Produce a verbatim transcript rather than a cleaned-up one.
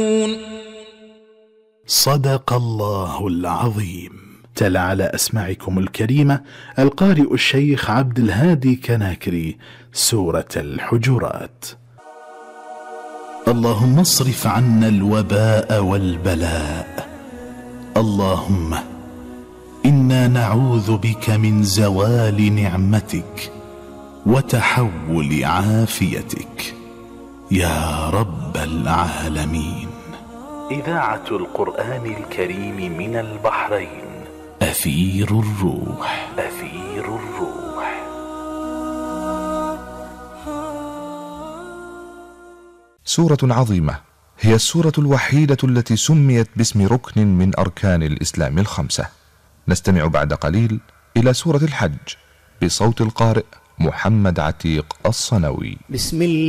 صدق الله العظيم. تلا على أسماعكم الكريمة القارئ الشيخ عبد الهادي كناكري سورة الحجرات. اللهم اصرف عنا الوباء والبلاء. اللهم إنا نعوذ بك من زوال نعمتك وتحول عافيتك يا رب العالمين. إذاعة القرآن الكريم من البحرين، أثير الروح، أثير الروح. سورة عظيمة هي السورة الوحيدة التي سميت باسم ركن من أركان الإسلام الخمسة. نستمع بعد قليل إلى سورة الحج بصوت القارئ محمد عتيق الصنوي. بسم الله